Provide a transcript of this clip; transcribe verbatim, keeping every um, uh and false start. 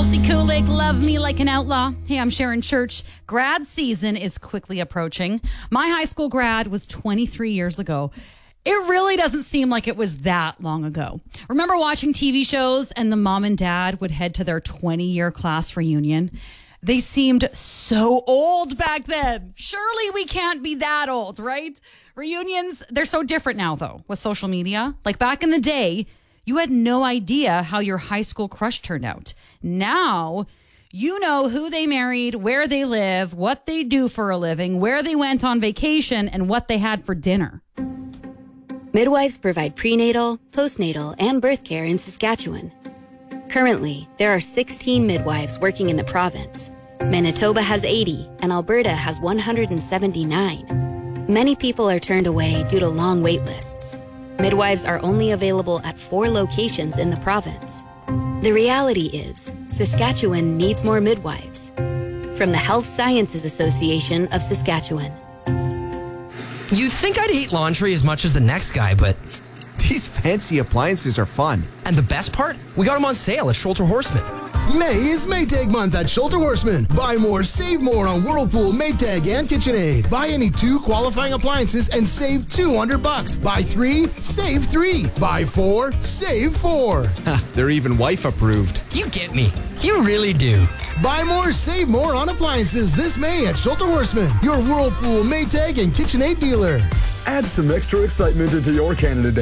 Kelsey Kulik, Love Me Like an Outlaw. Hey, I'm Sharon Church. Grad season is quickly approaching. My high school grad was twenty-three years ago. It really doesn't seem like it was that long ago. Remember watching T V shows and the mom and dad would head to their twenty-year class reunion? They seemed so old back then. Surely we can't be that old, right? Reunions, they're so different now, though, with social media. Like back in the day, you had no idea how your high school crush turned out. Now, you know who they married, where they live, what they do for a living, where they went on vacation, and what they had for dinner. Midwives provide prenatal, postnatal, and birth care in Saskatchewan. Currently, there are sixteen midwives working in the province. Manitoba has eighty, and Alberta has one hundred seventy-nine. Many people are turned away due to long wait lists. Midwives are only available at four locations in the province. The reality is, Saskatchewan needs more midwives. From the Health Sciences Association of Saskatchewan. You'd think I'd hate laundry as much as the next guy, but... These fancy appliances are fun. And the best part? We got them on sale at Schulter Horseman. May is Maytag month at Schulter Horseman. Buy more, save more on Whirlpool, Maytag, and KitchenAid. Buy any two qualifying appliances and save two hundred bucks. Buy three, save three. Buy four, save four. They're even wife approved. You get me. You really do. Buy more, save more on appliances this May at Schulter Horseman, your Whirlpool, Maytag, and KitchenAid dealer. Add some extra excitement into your Canada Day.